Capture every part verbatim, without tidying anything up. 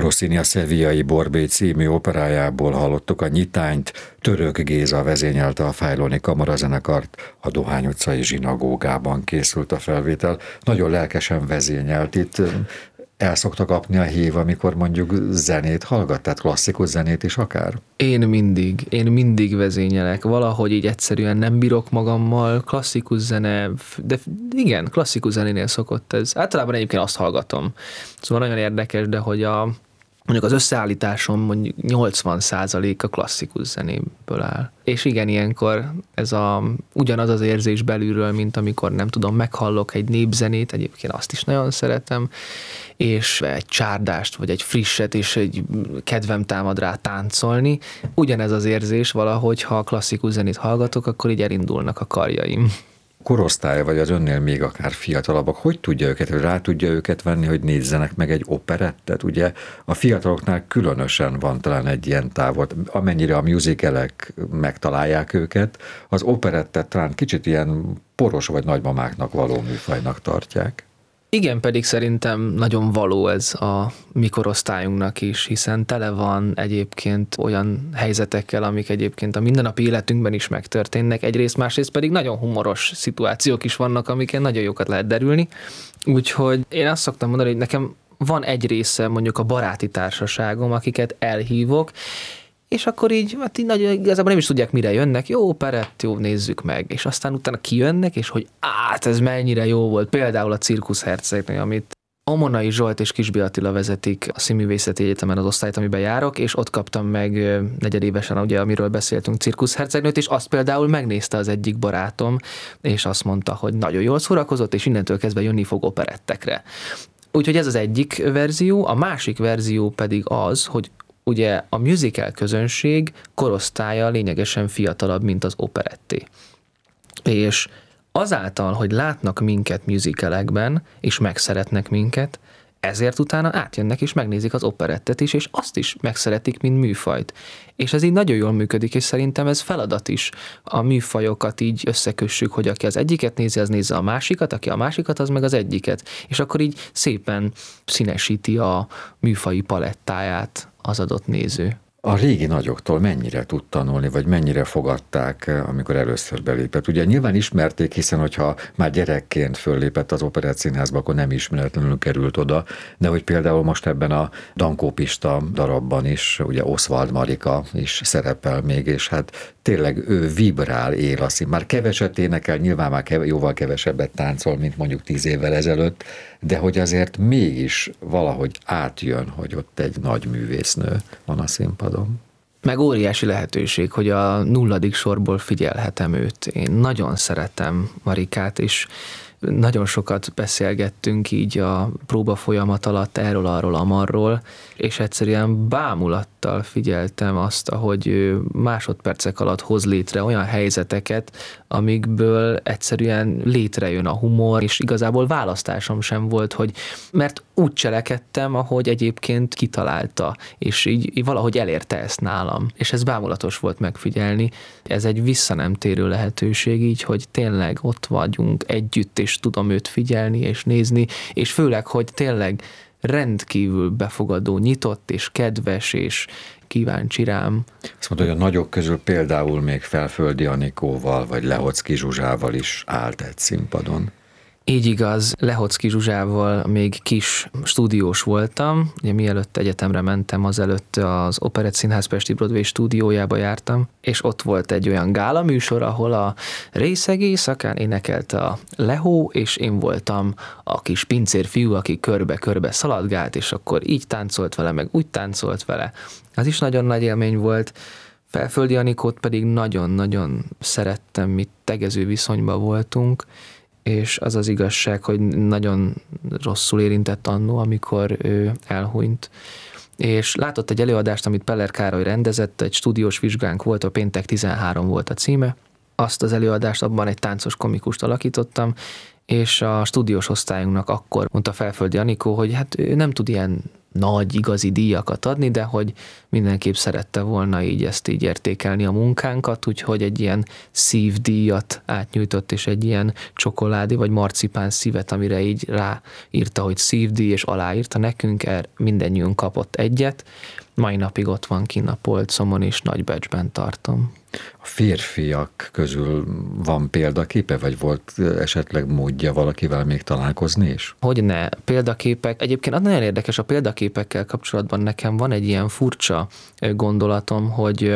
Rossini a Sevillai Borbély című operájából hallottuk a nyitányt, Török Géza vezényelte a Fájlóni Kamarazenekart, a Dohány utcai zsinagógában készült a felvétel. Nagyon lelkesen vezényelt itt. El szokta kapni a hív, amikor mondjuk zenét hallgat, tehát klasszikus zenét is akár? Én mindig, én mindig vezényelek. Valahogy így egyszerűen nem bírok magammal, klasszikus zene, de igen, klasszikus zenénél szokott ez. Általában egyébként azt hallgatom. Szóval nagyon érdekes, de hogy a mondjuk az összeállításom mondjuk nyolcvan százalék a klasszikus zenéből áll. És igen, ilyenkor ez a, ugyanaz az érzés belülről, mint amikor nem tudom, meghallok egy népzenét, egyébként azt is nagyon szeretem, és egy csárdást, vagy egy frisset, és egy kedvem támad rá táncolni. Ugyanez az érzés valahogy, ha a klasszikus zenét hallgatok, akkor így elindulnak a karjaim. Korosztálya, vagy az önnél még akár fiatalabbak, hogy tudja őket, hogy rá tudja őket venni, hogy nézzenek meg egy operettet? Ugye a fiataloknál különösen van talán egy ilyen távot, amennyire a musicalek megtalálják őket, az operettet talán kicsit ilyen poros vagy nagymamáknak való műfajnak tartják. Igen, pedig szerintem nagyon való ez a mi korosztályunknak is, hiszen tele van egyébként olyan helyzetekkel, amik egyébként a mindennapi életünkben is megtörténnek, egyrészt, másrészt pedig nagyon humoros szituációk is vannak, amiken nagyon jókat lehet derülni. Úgyhogy én azt szoktam mondani, hogy nekem van egy része mondjuk a baráti társaságom, akiket elhívok, és akkor így, hát így nagyon, igazából nem is tudják, mire jönnek, jó, operett, jó, nézzük meg. És aztán utána kijönnek, és hogy át, ez mennyire jó volt. Például a Cirkusz Hercegnő, amit Omonai Zsolt és Kisby Attila vezetik a Színművészeti Egyetemen az osztályt, amiben járok, és ott kaptam meg negyedévesen, ugye, amiről beszéltünk, Cirkusz Hercegnőt, és azt például megnézte az egyik barátom, és azt mondta, hogy nagyon jól szórakozott, és innentől kezdve jönni fog operettekre. Úgyhogy ez az egyik verzió, a másik verzió pedig az, hogy ugye a musical közönség korosztálya lényegesen fiatalabb, mint az operetté. És azáltal, hogy látnak minket musicalekben, és megszeretnek minket, ezért utána átjönnek és megnézik az operettet is, és azt is megszeretik, mint műfajt. És ez így nagyon jól működik, és szerintem ez feladat is. A műfajokat így összekössük, hogy aki az egyiket nézi, az nézze a másikat, aki a másikat, az meg az egyiket. És akkor így szépen színesíti a műfaji palettáját az adott néző. A régi nagyoktól mennyire tud tanulni, vagy mennyire fogadták, amikor először belépett? Ugye nyilván ismerték, hiszen hogyha már gyerekként föllépett az Operett Színházba, akkor nem ismeretlenül került oda, de hogy például most ebben a Dankó Pista darabban is, ugye Oswald Marika is szerepel még, és hát tényleg ő vibrál, él a szín. Már keveset énekel, nyilván már keve, jóval kevesebbet táncol, mint mondjuk tíz évvel ezelőtt, de hogy azért mégis valahogy átjön, hogy ott egy nagy művésznő van a színpadon. Meg óriási lehetőség, hogy a nulladik sorból figyelhetem őt. Én nagyon szeretem Marikát, és nagyon sokat beszélgettünk így a próba folyamat alatt erről, arról, amarról, és egyszerűen bámulattal figyeltem azt, ahogy ő másodpercek alatt hoz létre olyan helyzeteket, amikből egyszerűen létrejön a humor, és igazából választásom sem volt, hogy mert úgy cselekedtem, ahogy egyébként kitalálta, és így, így valahogy elérte ezt nálam. És ez bámulatos volt megfigyelni. Ez egy visszanemtérő lehetőség így, hogy tényleg ott vagyunk együtt, és tudom őt figyelni és nézni, és főleg, hogy tényleg rendkívül befogadó, nyitott és kedves és kíváncsi rám. Azt mondta, hogy a nagyok közül például még Felföldi Anikóval vagy Lehocki Zsuzsával is állt egy színpadon. Így igaz, Lehocki Zsuzsával még kis stúdiós voltam, ugye mielőtt egyetemre mentem, azelőtt az Operett Színház Pesti Broadway stúdiójába jártam, és ott volt egy olyan gála műsor, ahol a részeg éjszakán énekelte a Lehó, és én voltam a kis pincérfiú, aki körbe-körbe szaladgált, és akkor így táncolt vele, meg úgy táncolt vele. Az is nagyon nagy élmény volt. Felföldi Anikót pedig nagyon-nagyon szerettem, mi tegező viszonyban voltunk, és az az igazság, hogy nagyon rosszul érintett annó, amikor ő elhunyt. És látott egy előadást, amit Peller Károly rendezett, egy stúdiós vizsgánk volt, a Péntek tizenhárom volt a címe. Azt az előadást, abban egy táncos komikust alakítottam, és a stúdiós osztályunknak akkor mondta Felföldi Anikó, hogy hát ő nem tud ilyen nagy, igazi díjakat adni, de hogy mindenképp szerette volna így ezt így értékelni a munkánkat, úgyhogy egy ilyen szívdíjat átnyújtott, és egy ilyen csokoládé vagy marcipán szívet, amire így ráírta, hogy szívdíj, és aláírta nekünk, er mindennyiunk kapott egyet. Mai napig ott van kinn a polcomon, és nagy becsben tartom. A férfiak közül van példaképe, vagy volt esetleg módja valakivel még találkozni is? Hogyne, példaképek. Egyébként az nagyon érdekes, a példaképekkel kapcsolatban nekem van egy ilyen furcsa gondolatom, hogy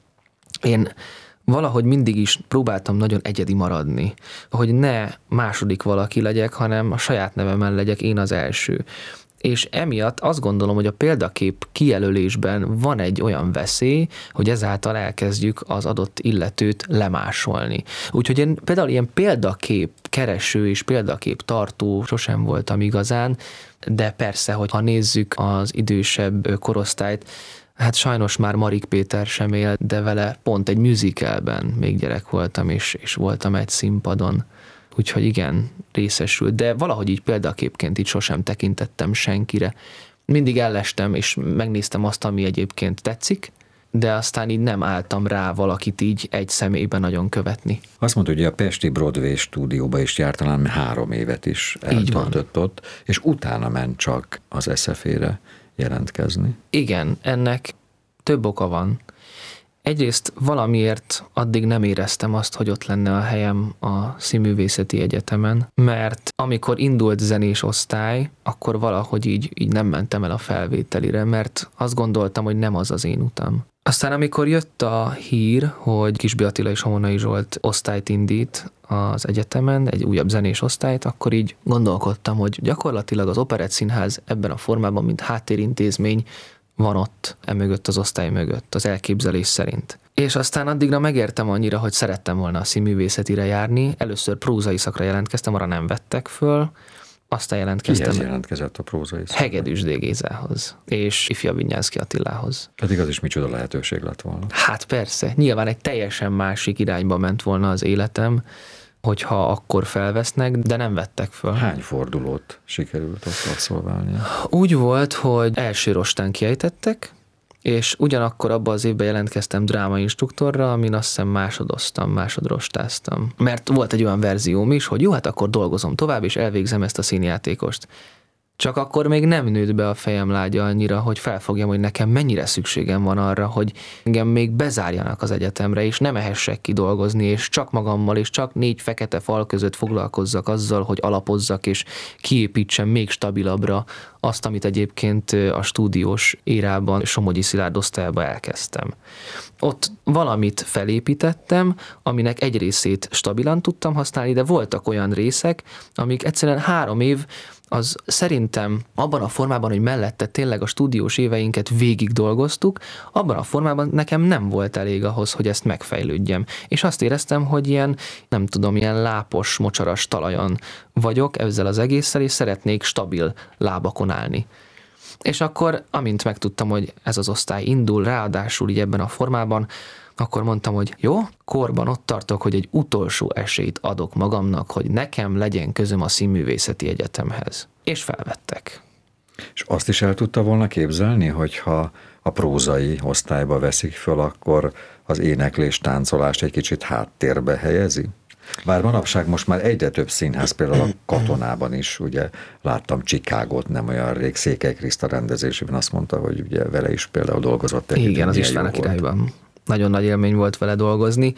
én valahogy mindig is próbáltam nagyon egyedi maradni, hogy ne második valaki legyek, hanem a saját nevemen legyek én az első. És emiatt azt gondolom, hogy a példakép kijelölésben van egy olyan veszély, hogy ezáltal elkezdjük az adott illetőt lemásolni. Úgyhogy én például ilyen példakép kereső és példakép tartó sosem voltam igazán, de persze, hogy ha nézzük az idősebb korosztályt, hát sajnos már Marik Péter sem él, de vele pont egy musicalben még gyerek voltam, és, és voltam egy színpadon. Úgyhogy igen, részesült, de valahogy így példaképként így sosem tekintettem senkire. Mindig ellestem, és megnéztem azt, ami egyébként tetszik, de aztán így nem álltam rá valakit így egy személyben nagyon követni. Azt mondta, hogy a pesti Broadway stúdióba is járt, talán három évet is eltartott ott, és utána ment csak az es ef é-re jelentkezni. Igen, ennek több oka van. Egyrészt valamiért addig nem éreztem azt, hogy ott lenne a helyem a Színművészeti Egyetemen, mert amikor indult zenés osztály, akkor valahogy így, így nem mentem el a felvételire, mert azt gondoltam, hogy nem az az én utam. Aztán amikor jött a hír, hogy Kisby Attila és Homonai Zsolt osztályt indít az egyetemen, egy újabb zenés osztályt, akkor így gondolkodtam, hogy gyakorlatilag az Operett Színház ebben a formában, mint háttérintézmény, van ott, emögött az osztály mögött, az elképzelés szerint. És aztán addigra megértem annyira, hogy szerettem volna a színművészetire járni. Először prózai szakra jelentkeztem, arra nem vettek föl, aztán jelentkeztem. Kihez jelentkezett a prózai szakra? Hegedűs D. Gézához, és Ifja Vinyánszky Attilához. Pedig az is micsoda lehetőség lett volna. Hát persze, nyilván egy teljesen másik irányba ment volna az életem, hogyha akkor felvesznek, de nem vettek föl. Hány fordulót sikerült ott abszolválnia? Úgy volt, hogy első rostán kiejtettek, és ugyanakkor abban az évben jelentkeztem drámainstruktorra, amin azt hiszem másodoztam, másodrostáztam. Mert volt egy olyan verzióm is, hogy jó, hát akkor dolgozom tovább, és elvégzem ezt a színjátékost. Csak akkor még nem nőtt be a fejem lágya annyira, hogy felfogjam, hogy nekem mennyire szükségem van arra, hogy engem még bezárjanak az egyetemre, és nem ehessek ki dolgozni, és csak magammal, és csak négy fekete fal között foglalkozzak azzal, hogy alapozzak, és kiépítsem még stabilabbra azt, amit egyébként a stúdiós érában Somogyi Szilárd osztályába elkezdtem. Ott valamit felépítettem, aminek egy részét stabilan tudtam használni, de voltak olyan részek, amik egyszerűen három év, az szerintem abban a formában, hogy mellette tényleg a stúdiós éveinket végig dolgoztuk, abban a formában nekem nem volt elég ahhoz, hogy ezt megfejlődjem. És azt éreztem, hogy ilyen, nem tudom, ilyen lápos, mocsaras talajon vagyok ezzel az egésszel, és szeretnék stabil lábakon állni. És akkor, amint megtudtam, hogy ez az osztály indul, ráadásul így ebben a formában, akkor mondtam, hogy jó, korban ott tartok, hogy egy utolsó esélyt adok magamnak, hogy nekem legyen közöm a Színművészeti Egyetemhez. És felvettek. És azt is el tudta volna képzelni, hogyha a prózai osztályba veszik föl, akkor az éneklés, táncolást egy kicsit háttérbe helyezi? Bár manapság most már egyre több színház, például a Katonában is, ugye láttam Chicagot nem olyan rég, Székely Kriszta rendezésében, azt mondta, hogy ugye vele is például dolgozott egy. Igen, az István a Királyban. Nagyon nagy élmény volt vele dolgozni,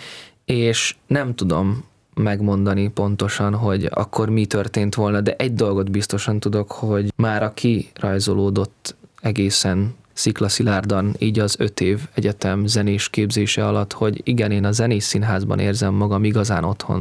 és nem tudom megmondani pontosan, hogy akkor mi történt volna, de egy dolgot biztosan tudok, hogy már a kirajzolódott egészen sziklaszilárdan, így az öt év egyetem zenés képzése alatt, hogy igen, én a zenés színházban érzem magam igazán otthon.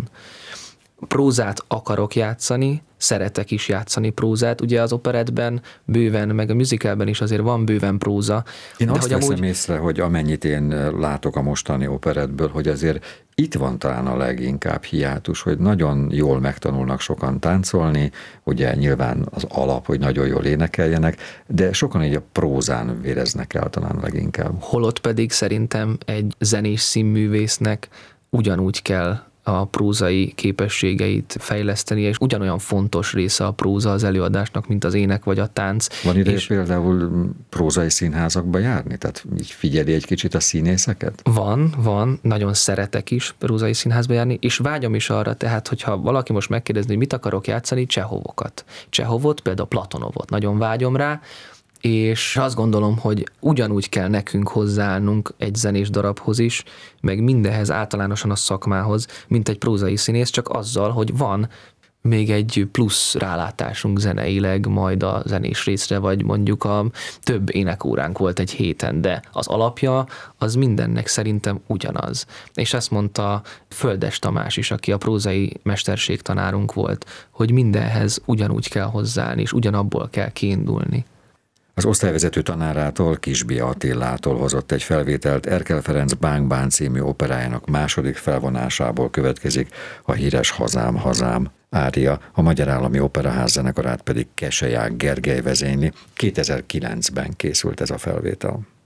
Prózát akarok játszani, szeretek is játszani prózát, ugye az operettben bőven, meg a musicalben is azért van bőven próza. Én de azt hogy veszem amúgy... észre, hogy amennyit én látok a mostani operettből, hogy azért itt van talán a leginkább hiátus, hogy nagyon jól megtanulnak sokan táncolni, ugye nyilván az alap, hogy nagyon jól énekeljenek, de sokan így a prózán véreznek el talán leginkább. Holott pedig szerintem egy zenés színművésznek ugyanúgy kell a prózai képességeit fejleszteni, és ugyanolyan fontos része a próza az előadásnak, mint az ének vagy a tánc. Van ideje és például prózai színházakba járni? Tehát így figyeli egy kicsit a színészeket? Van, van, nagyon szeretek is prózai színházba járni, és vágyom is arra, tehát hogyha valaki most megkérdezni, hogy mit akarok játszani, Csehovokat. Csehovot, például Platonovot, nagyon vágyom rá, és azt gondolom, hogy ugyanúgy kell nekünk hozzáállnunk egy zenés darabhoz is, meg mindenhez általánosan a szakmához, mint egy prózai színész, csak azzal, hogy van még egy plusz rálátásunk zeneileg majd a zenés részre, vagy mondjuk a több énekóránk volt egy héten, de az alapja az mindennek szerintem ugyanaz. És ezt mondta Földes Tamás is, aki a prózai mesterségtanárunk volt, hogy mindenhez ugyanúgy kell hozzáállni, és ugyanabból kell kiindulni. Az osztályvezető tanárától, Kisbia Attilától hozott egy felvételt Erkel Ferenc Bánk Bán című operájának második felvonásából következik a híres Hazám, hazám ária, a Magyar Állami Operaház zenekarát pedig Keselyák Gergely vezényli. kétezer-kilencben készült ez a felvétel.